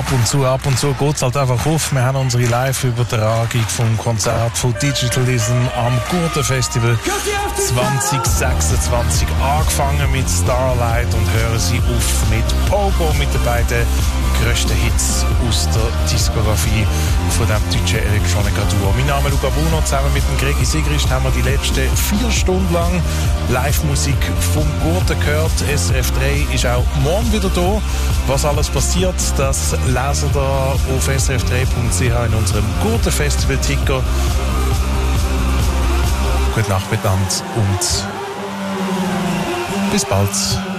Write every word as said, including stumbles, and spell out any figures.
ab und zu, ab und zu geht es halt einfach auf. Wir haben unsere Live-Übertragung vom Konzert von Digitalism am Gurtenfestival zwanzig sechsundzwanzig angefangen mit Starlight und hören sie auf mit Pogo, mit den beiden grössten Hits aus der Diskografie von dem deutschen Elektronika-Duo. Mein Name ist Luca Bruno, zusammen mit dem Gregi Sigrist haben wir die letzten vier Stunden lang Live-Musik vom Gurten gehört. S R F drei ist auch morgen wieder da. Was alles passiert, das lesen ihr auf s r f drei punkt c h in unserem Gurten-Festival-Ticker. Gute Nacht miteinander und bis bald.